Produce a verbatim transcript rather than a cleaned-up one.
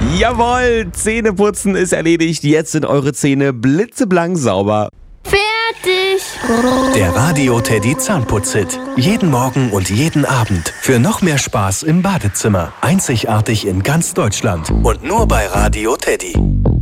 Jawohl, Zähneputzen ist erledigt. Jetzt sind eure Zähne blitzeblank sauber. Fertig. Der Radio Teddy Zahnputzhit. Jeden Morgen und jeden Abend. Für noch mehr Spaß im Badezimmer. Einzigartig in ganz Deutschland. Und nur bei Radio Teddy.